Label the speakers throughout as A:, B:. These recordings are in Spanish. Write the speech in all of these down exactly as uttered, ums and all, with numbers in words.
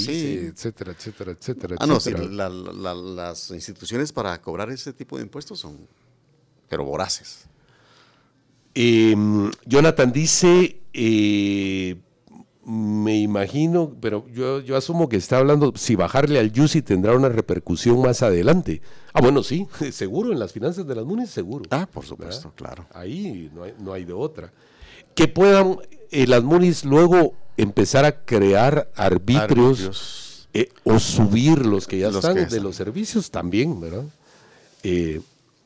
A: dice,
B: sí.
A: etcétera, etcétera, etcétera.
B: Ah, no,
A: etcétera.
B: sí, la, la, las instituciones para cobrar ese tipo de impuestos son, pero voraces.
A: Eh, Jonathan dice, eh, me imagino, pero yo, yo asumo que está hablando, si bajarle al Yusi tendrá una repercusión más adelante. Ah, bueno, sí, seguro, en las finanzas de las MUNIs, seguro.
B: Ah, por supuesto,
A: ¿verdad?
B: claro.
A: Ahí no hay, no hay de otra. Que puedan eh, las MUNIs luego empezar a crear arbitrios,
B: Arbitrios.
A: eh, o subir los que ya
B: Los
A: están
B: que
A: de
B: están.
A: los servicios también, ¿verdad? Eh,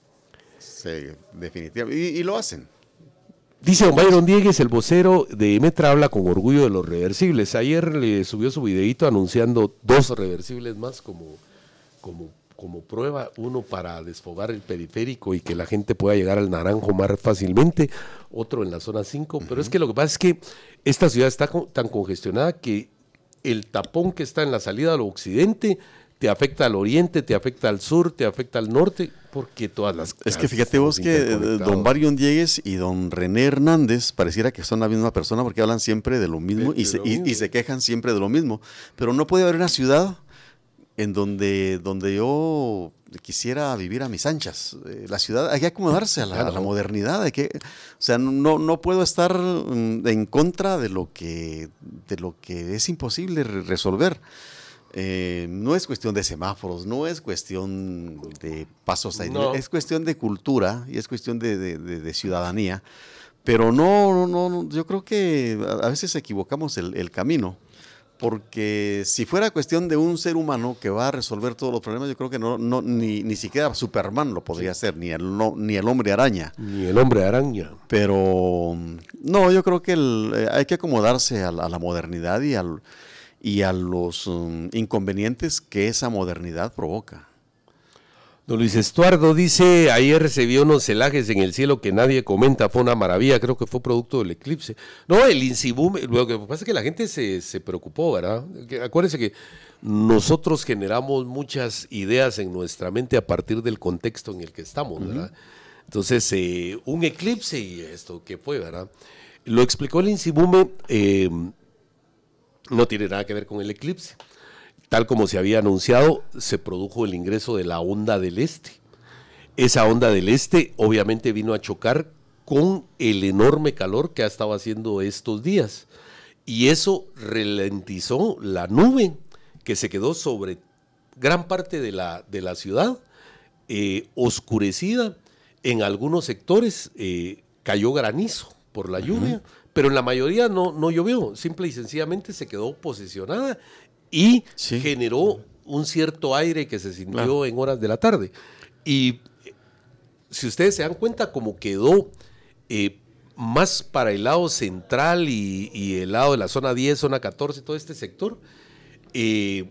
B: Sí, definitivamente. Y, y lo hacen.
A: Dice don Byron Diegues, el vocero de Metra habla con orgullo de los reversibles. Ayer le subió su videíto anunciando dos reversibles más como, como, como prueba. Uno para desfogar el periférico y que la gente pueda llegar al Naranjo más fácilmente. Otro en la zona cinco. Uh-huh. Pero es que lo que pasa es que esta ciudad está con, tan congestionada que el tapón que está en la salida al occidente te afecta al oriente, te afecta al sur, te afecta al norte, porque todas las...
B: Es que fíjate vos que don Byron Diegues y don René Hernández pareciera que son la misma persona porque hablan siempre de lo mismo, de, y, de se, lo mismo. Y, y se quejan siempre de lo mismo. Pero no puede haber una ciudad en donde, donde yo quisiera vivir a mis anchas. Eh, la ciudad hay que acomodarse a la, claro. a la modernidad. Hay que, o sea, no, no puedo estar en contra de lo que, de lo que es imposible resolver. Eh, no es cuestión de semáforos, no es cuestión de pasos aéreos, no. Es cuestión de cultura y es cuestión de, de, de, de ciudadanía, pero no, no, no, yo creo que a veces equivocamos el, el camino, porque si fuera cuestión de un ser humano que va a resolver todos los problemas, yo creo que no, no ni, ni siquiera Superman lo podría hacer, ni el, no, ni el hombre araña.
A: Ni el hombre araña.
B: Pero no, yo creo que el, eh, hay que acomodarse a la, a la modernidad y al... y a los um, inconvenientes que esa modernidad provoca.
A: Don Luis Estuardo dice, ayer se vio unos celajes en el cielo que nadie comenta, fue una maravilla, creo que fue producto del eclipse. No, el Insiboom, lo que pasa es que la gente se, se preocupó, ¿verdad? Acuérdense que nosotros generamos muchas ideas en nuestra mente a partir del contexto en el que estamos, ¿verdad? Uh-huh. Entonces, eh, un eclipse y esto, ¿qué fue, verdad? Lo explicó el Insiboom, eh, no tiene nada que ver con el eclipse. Tal como se había anunciado, se produjo el ingreso de la onda del este. Esa onda del este obviamente vino a chocar con el enorme calor que ha estado haciendo estos días. Y eso ralentizó la nube que se quedó sobre gran parte de la, de la ciudad, eh, oscurecida. En algunos sectores eh, cayó granizo por la lluvia. Uh-huh. Pero en la mayoría no, no llovió, simple y sencillamente se quedó posicionada y sí. generó un cierto aire que se sintió claro. en horas de la tarde. Y si ustedes se dan cuenta, como quedó eh, más para el lado central y, y el lado de la zona diez, zona catorce, todo este sector, eh,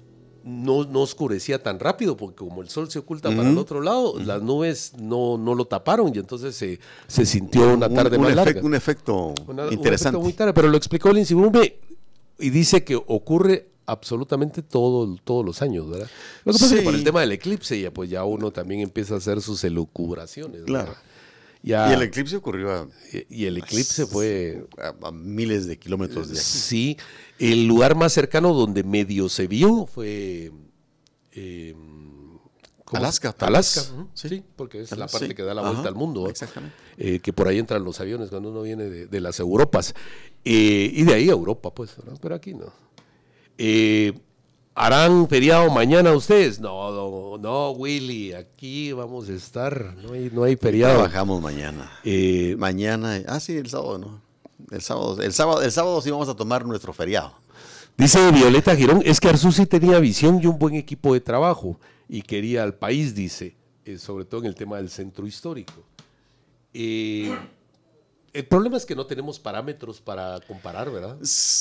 A: no, no oscurecía tan rápido, porque como el sol se oculta uh-huh. para el otro lado, uh-huh. las nubes no, no lo taparon y entonces se, se sintió una tarde
B: un, un
A: más
B: efect,
A: larga.
B: Un efecto una, interesante. Un efecto
A: muy tarde, pero lo explicó el Insiboom y dice que ocurre absolutamente todo, todos los años, ¿verdad? Lo que pasa sí. es que por el tema del eclipse ya, pues ya uno también empieza a hacer sus elucubraciones, ¿verdad?
B: Claro. Ya, y el eclipse ocurrió a,
A: y el eclipse fue
B: a, a miles de kilómetros de aquí.
A: Sí, el lugar más cercano donde medio se vio fue eh,
B: Alaska.
A: Alaska, uh-huh. sí. sí, porque es Alaska, la parte sí. que da la vuelta Ajá, al mundo.
B: Exactamente.
A: Eh, que por ahí entran los aviones cuando uno viene de, de las Europas. Eh, y de ahí a Europa, pues, ¿no? Pero aquí no. Eh, ¿Harán feriado mañana ustedes? No, no, no, Willy, aquí vamos a estar, no hay, no hay feriado.
B: Trabajamos mañana.
A: Eh,
B: mañana, ah sí, el sábado, ¿no? El sábado, el sábado, el sábado sí vamos a tomar nuestro feriado.
A: Dice Violeta Girón, es que Arzú sí tenía visión y un buen equipo de trabajo y quería al país, dice, eh, sobre todo en el tema del centro histórico. Eh, el problema es que no tenemos parámetros para comparar, ¿verdad?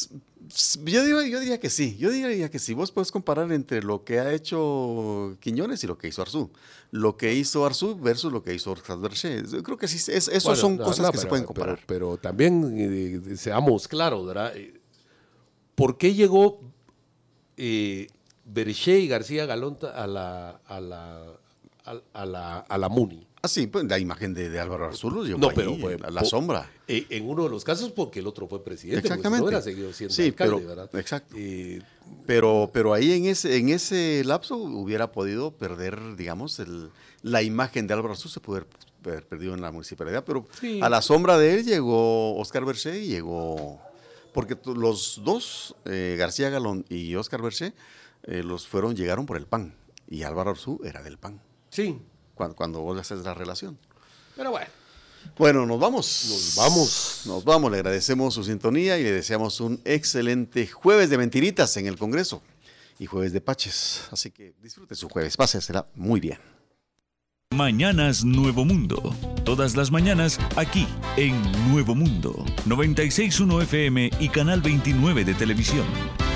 B: Yo, digo, yo diría que sí, yo diría que sí. Vos puedes comparar entre lo que ha hecho Quiñones y lo que hizo Arzú. Lo que hizo Arzú versus lo que hizo Orcas Berché. Yo creo que sí, es, eso bueno, son no, cosas no, que pero, se pueden comparar.
A: Pero, pero también, eh, seamos claros, ¿verdad? ¿Por qué llegó eh, Berché y García Galón a la, a la, a, a, la, a la MUNI.
B: Ah, sí, pues la imagen de, de Álvaro Arzú llegó
A: No,
B: ahí,
A: pero fue
B: la, la sombra.
A: Eh, en uno de los casos porque el otro fue presidente.
B: Exactamente.
A: No hubiera seguido siendo
B: sí,
A: alcalde,
B: pero,
A: ¿verdad?
B: Exacto.
A: Eh,
B: pero, pero ahí en ese, en ese lapso hubiera podido perder, digamos, el, la imagen de Álvaro Arzú se pudo haber perdido en la municipalidad, pero sí. A la sombra de él llegó Óscar Berché y llegó... Porque los dos, eh, García Galón y Óscar Berché, eh, los fueron, llegaron por el P A N. Y Álvaro Arzú era del P A N.
A: Sí.
B: Cuando, cuando vos haces la relación.
A: Pero bueno.
B: Bueno, nos vamos.
A: Nos vamos.
B: Nos vamos. Le agradecemos su sintonía y le deseamos un excelente jueves de mentiritas en el Congreso y jueves de paches. Así que disfrute su jueves. Pásesela muy bien.
C: Mañanas Nuevo Mundo. Todas las mañanas aquí en Nuevo Mundo. noventa y seis punto uno F M y Canal veintinueve de televisión.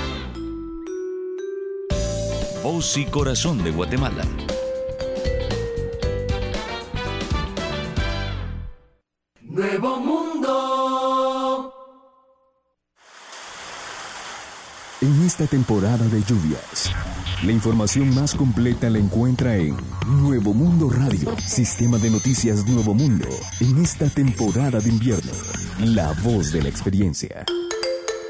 C: Voz y corazón de Guatemala.
D: Nuevo Mundo.
E: En esta temporada de lluvias, la información más completa la encuentra en Nuevo Mundo Radio, Sistema de Noticias Nuevo Mundo. En esta temporada de invierno, la voz de la experiencia.